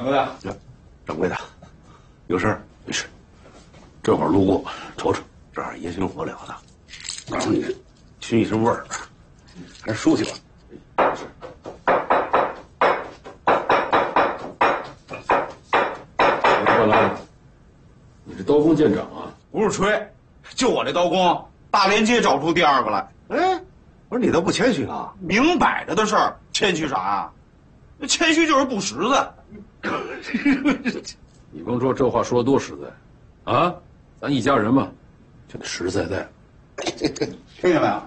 掌柜的， 掌柜的，有事儿？没事，正好路过，瞅瞅，这儿野心火燎的，告诉你，熏一身味儿，还是出去吧。是。 万郎，你这刀工见长啊！ 不是吹，就我这刀工，大连街找出第二个来。 哎，我说你倒不谦虚啊！ 明摆着的事儿，谦虚啥呀？那谦虚就是不实在。 你甭说这话说的多实在，啊，咱一家人嘛，就得实实在在。 听见没有？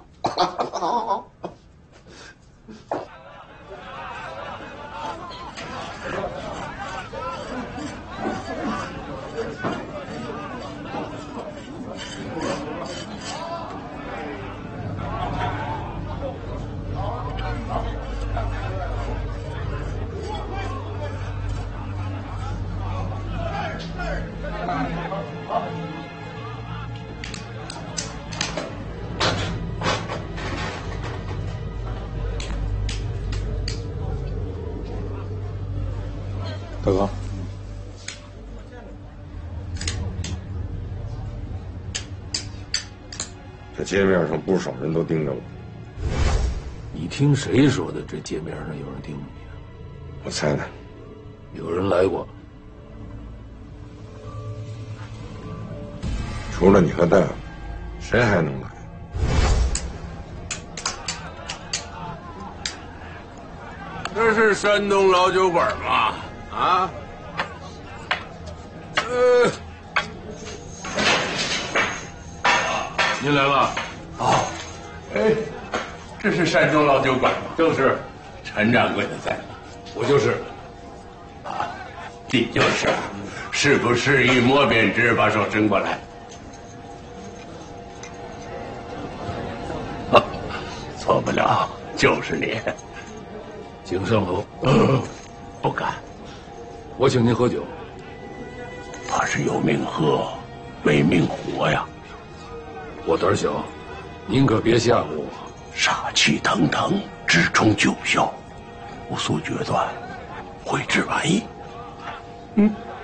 大哥， 这街面上不少人都盯着我， 你听谁说的？这街面上有人盯着你？ 我猜的。 有人来过。 除了你和大夫，谁还能来？ 这是山东老酒馆吗？啊？ 您来了。 哦，哎，这是山东老酒馆吗？ 正是， 陈掌柜的在。 我就是。 啊，你就是，是不是一摸便知？把手伸过来。啊，错不了，就是你。 请上楼。 不敢。 我请您喝酒。 他是有命喝，没命活呀。 我胆小，您可别吓唬我。 杀气腾腾，直冲九霄，无速决断，挥之万亿。